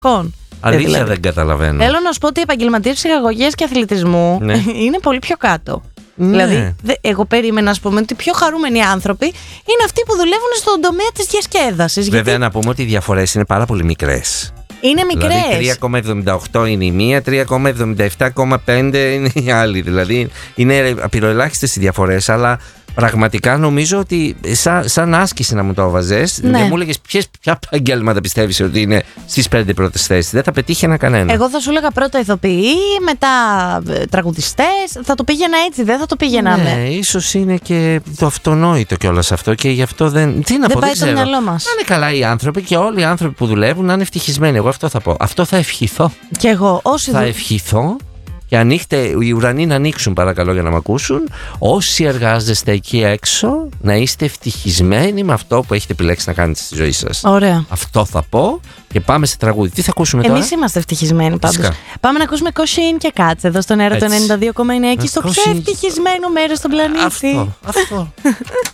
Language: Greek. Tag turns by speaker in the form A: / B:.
A: Αλήθεια
B: δηλαδή.
A: δεν καταλαβαίνω.
B: Θέλω να σου πω ότι οι επαγγελματίες ψυχαγωγίας και αθλητισμού είναι πολύ πιο κάτω.
A: Ναι.
B: Δηλαδή, εγώ περίμενα, ας πούμε, ότι οι πιο χαρούμενοι άνθρωποι είναι αυτοί που δουλεύουν στον τομέα της διασκέδασης.
A: Βέβαια, να πούμε ότι οι διαφορές είναι πάρα πολύ μικρές.
B: Είναι μικρές.
A: Δηλαδή 3,78 είναι η μία, 3,77,5 είναι η άλλη. Δηλαδή είναι απειροελάχιστες οι διαφορές, αλλά πραγματικά νομίζω ότι σαν άσκηση να μου το έβαζες, δεν μου έλεγες ποια επαγγέλματα πιστεύεις ότι είναι στις 5 πρώτες θέσεις. Δεν θα πετύχει ένα κανένα.
B: Εγώ θα σου έλεγα πρώτα ηθοποιοί, μετά τραγουδιστές. Θα το πήγαινα έτσι, δεν θα το πήγαινα
A: Ναι, ίσως είναι και το αυτονόητο κιόλας αυτό και γι' αυτό δεν. Τι να πω,
B: πάει
A: δεν ξέρω.
B: το μυαλό μας.
A: Να είναι καλά οι άνθρωποι και όλοι οι άνθρωποι που δουλεύουν να είναι ευτυχισμένοι. Εγώ αυτό θα πω. Αυτό θα ευχηθώ.
B: Κι εγώ,
A: Θα ευχηθώ. Και οι ουρανοί να ανοίξουν, παρακαλώ, για να μ' ακούσουν. Όσοι εργάζεστε εκεί έξω, να είστε ευτυχισμένοι με αυτό που έχετε επιλέξει να κάνετε στη ζωή σας.
B: Ωραία.
A: Αυτό θα πω και πάμε σε τραγούδι. Τι θα ακούσουμε τώρα?
B: Εμείς είμαστε ευτυχισμένοι πάντως.
A: Φυσικά.
B: Πάμε να ακούσουμε Κόσιν και Κάτσε εδώ στον αέρα του 92,9 εκεί στο πιο ευτυχισμένο μέρος στον πλανήτη.
A: Αυτό.